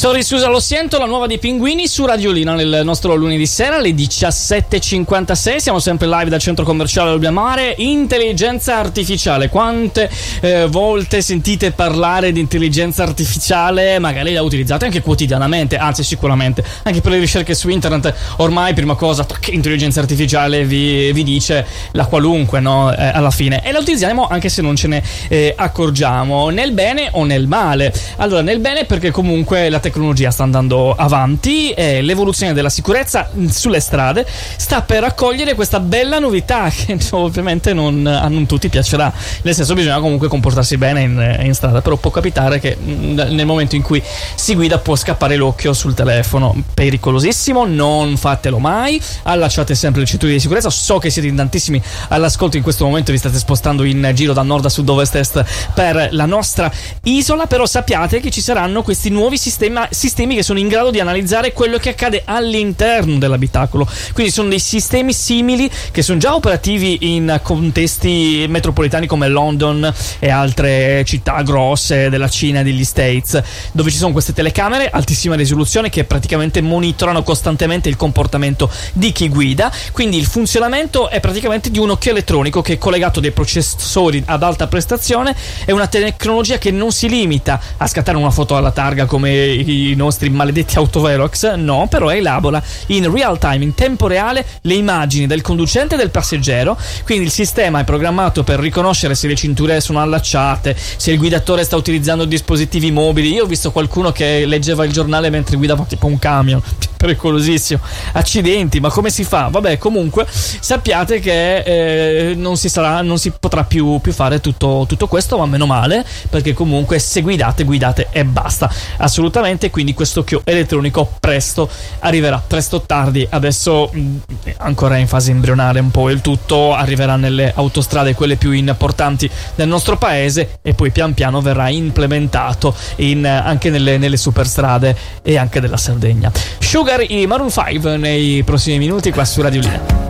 Sorry Susa, lo sento, la nuova dei Pinguini su Radiolina nel nostro lunedì sera alle 17.56. Siamo sempre live dal centro commerciale Olbia-Mare. Intelligenza artificiale, quante volte sentite parlare di intelligenza artificiale? Magari la utilizzate anche quotidianamente, anzi sicuramente anche per le ricerche su internet. Ormai prima cosa che intelligenza artificiale vi dice la qualunque, no? Alla fine, e la utilizziamo anche se non ce ne accorgiamo, nel bene o nel male. Allora, nel bene perché comunque la tecnologia sta andando avanti e l'evoluzione della sicurezza sulle strade sta per accogliere questa bella novità che ovviamente a non tutti piacerà, nel senso bisogna comunque comportarsi bene in strada, però può capitare che nel momento in cui si guida può scappare l'occhio sul telefono, pericolosissimo, non fatelo mai, allacciate sempre il cinturino di sicurezza. So che siete in tantissimi all'ascolto in questo momento, vi state spostando in giro da nord a sud, ovest, est per la nostra isola, però sappiate che ci saranno questi nuovi sistemi che sono in grado di analizzare quello che accade all'interno dell'abitacolo. Quindi sono dei sistemi simili che sono già operativi in contesti metropolitani come London e altre città grosse della Cina e degli States, dove ci sono queste telecamere altissima risoluzione che praticamente monitorano costantemente il comportamento di chi guida. Quindi il funzionamento è praticamente di un occhio elettronico che è collegato a dei processori ad alta prestazione. È una tecnologia che non si limita a scattare una foto alla targa come i nostri maledetti autovelox, no, però elabora in real time, in tempo reale, le immagini del conducente e del passeggero. Quindi il sistema è programmato per riconoscere se le cinture sono allacciate, se il guidatore sta utilizzando dispositivi mobili. Io ho visto qualcuno che leggeva il giornale mentre guidava tipo un camion, pericolosissimo, accidenti, ma come si fa? Vabbè, comunque sappiate che non si potrà più fare tutto questo, ma meno male, perché comunque se guidate e basta, assolutamente. Quindi questo occhio elettronico presto arriverà, presto o tardi. Adesso ancora in fase embrionale un po' il tutto, arriverà nelle autostrade, quelle più importanti del nostro paese, e poi pian piano verrà implementato anche nelle superstrade e anche della Sardegna. Sugar, i Maroon 5 nei prossimi minuti qua su Radiolina.